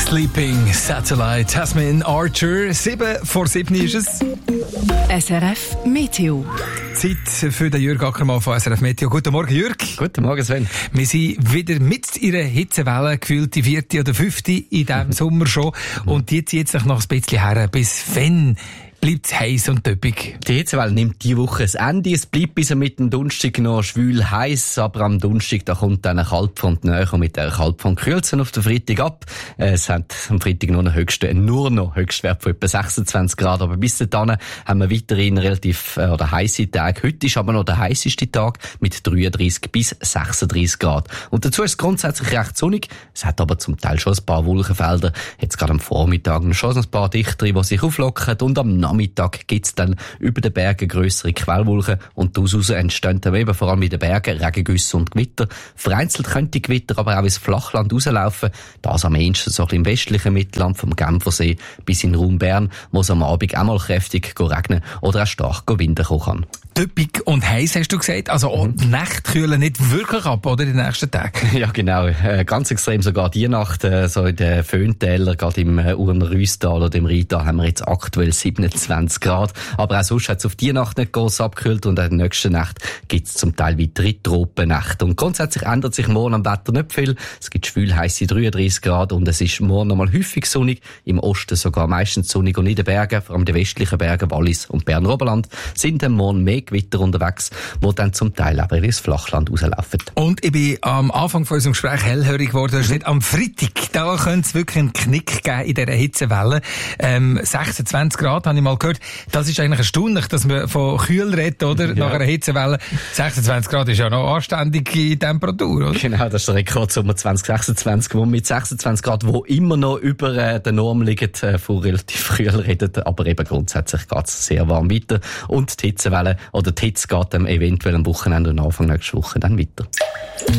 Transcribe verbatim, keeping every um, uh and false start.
Sleeping Satellite, Tasmin Archer. Sieben vor sieben ist es. S R F Meteo. Zeit für den Jürg Ackermann von S R F Meteo. Guten Morgen, Jürg. Guten Morgen, Sven. Wir sind wieder mit in einer Hitzewelle, gefühlt die vierte oder fünfte in diesem Sommer schon. Und die zieht sich noch ein bisschen her. Bis wann bleibt es heiß und töppig? Die Hitzewelle nimmt diese Woche ein Ende. Es bleibt bis am Donnerstag noch schwül heiß, aber am Donnerstag da kommt dann eine Kaltfront näher und mit der Kaltfront kühlt es auf den Freitag ab. Es hat am Freitag nur noch höchste, nur noch Höchstwert von etwa sechsundzwanzig Grad, aber bis dahin haben wir weiterhin relativ äh, oder heiße Tage. Heute ist aber noch der heißeste Tag mit dreiunddreißig bis sechsunddreißig Grad. Und dazu ist es grundsätzlich recht sonnig. Es hat aber zum Teil schon ein paar Wolkenfelder. Jetzt gerade am Vormittag schon ein paar dichtere, die sich auflockern, und am Nachmittag gibt's dann über den Bergen grössere Quellwolken und daraus entstehen dann eben vor allem in den Bergen Regengüsse und Gewitter. Vereinzelt könnte die Gewitter aber auch ins Flachland rauslaufen. Das am ehesten so ein bisschen im westlichen Mittelland vom Genfersee bis in den Raum Bern, wo es am Abend auch mal kräftig regnen oder auch stark Wind kommen kann. Töppig und heiß, hast du gesagt. Also auch die Nächte kühlen nicht wirklich ab, oder, in den nächsten Tagen? Ja, genau. Äh, ganz extrem sogar die Nacht, äh, so in den Föhntälern, gerade im äh, Urner Rüstal oder im Rheintal, haben wir jetzt aktuell siebenundzwanzig Grad. Aber auch sonst hat es auf die Nacht nicht gross abgekühlt und in der nächsten Nacht gibt es zum Teil weitere Tropennächte. Und grundsätzlich ändert sich morgen am Wetter nicht viel. Es gibt schwül heisse dreiunddreißig Grad und es ist morgen nochmal häufig sonnig. Im Osten sogar meistens sonnig und in den Bergen, vor allem den westlichen Bergen, Wallis und Berner Oberland, sind dann morgen mehr Gewitter unterwegs, die dann zum Teil aber ins Flachland rauslaufen. Und ich bin am Anfang von unserem Gespräch hellhörig geworden. Das steht am Freitag. Da könnte es wirklich einen Knick geben in dieser Hitzewelle. Ähm, sechsundzwanzig Grad, habe ich mal gehört. Das ist eigentlich erstaunlich, dass man von kühl redet, oder? Ja. Nach einer Hitzewelle. sechsundzwanzig Grad ist ja noch anständige Temperatur, oder? Genau, das ist der Rekordsommer zwanzig sechsundzwanzig, wo mit sechsundzwanzig Grad, wo immer noch über äh, der Norm liegt, äh, von relativ kühl redet. Aber eben grundsätzlich geht es sehr warm weiter. Und die Hitzewelle oder die Hitze geht dann eventuell am Wochenende und Anfang nächste Woche dann weiter.